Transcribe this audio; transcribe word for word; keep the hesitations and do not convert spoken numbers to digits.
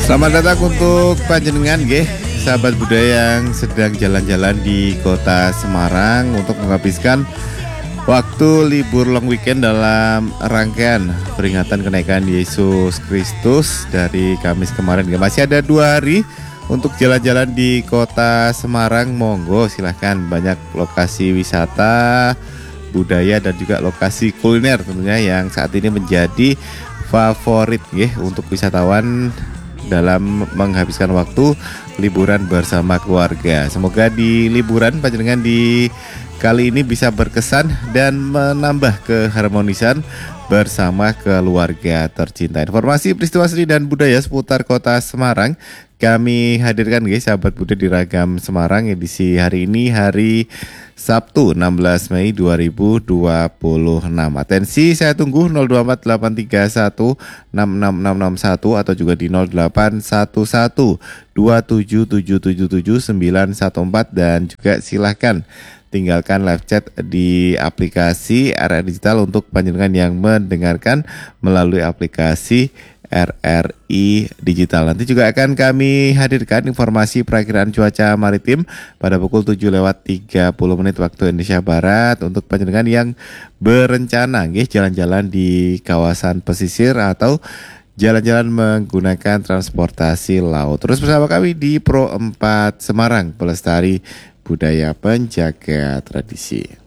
Selamat datang untuk panjenengan nggih, sahabat budaya yang sedang jalan-jalan di kota Semarang untuk menghabiskan waktu libur long weekend dalam rangkaian peringatan kenaikan Yesus Kristus dari Kamis kemarin. Masih ada dua hari untuk jalan-jalan di kota Semarang. Monggo silahkan, banyak lokasi wisata budaya dan juga lokasi kuliner tentunya yang saat ini menjadi favorit nggih untuk wisatawan dalam menghabiskan waktu liburan bersama keluarga. Semoga di liburan panjenengan di kali ini bisa berkesan dan menambah keharmonisan bersama keluarga tercinta. Informasi peristiwa seni dan budaya seputar kota Semarang kami hadirkan guys, sahabat budaya di Ragam Semarang edisi hari ini, hari Sabtu enam belas Mei dua ribu dua puluh enam. Atensi, saya tunggu nol dua empat delapan tiga satu enam enam enam enam satu atau juga di nol delapan satu satu dua tujuh tujuh tujuh tujuh sembilan satu empat, dan juga silahkan tinggalkan live chat di aplikasi R R Digital untuk panjenengan yang mendengarkan melalui aplikasi R R I Digital. Nanti juga akan kami hadirkan informasi perakiraan cuaca maritim pada pukul tujuh lewat tiga puluh menit waktu Indonesia Barat untuk panjenengan yang berencana nggih jalan-jalan di kawasan pesisir atau jalan-jalan menggunakan transportasi laut. Terus bersama kami di Pro empat Semarang, pelestari budaya penjaga tradisi.